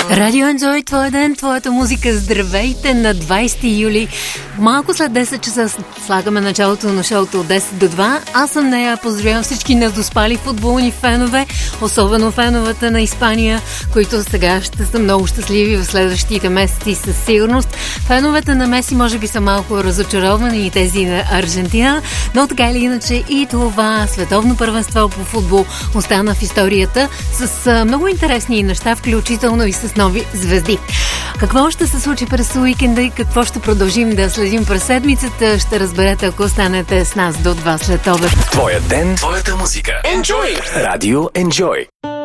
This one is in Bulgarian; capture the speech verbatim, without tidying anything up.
Радио Enjoy, твой ден, твоята музика. Здравейте на двайсети юли. Малко след десет часа слагаме началото на шоуто от десет до два. Аз съм Нея. Поздравявам всички недоспали футболни фенове, особено феновете на Испания, които сега ще са много щастливи в следващите месеци със сигурност. Феновете на Меси може би са малко разочаровани и тези на Аржентина, но така или иначе и това световно първенство по футбол остана в историята с много интересни неща, включително и с нови звезди. Какво ще се случи през уикенда и какво ще продължим да следим през седмицата, ще разберете, ако останете с нас до два след обед. Твоя ден, твоята музика. Enjoy! Радио Enjoy.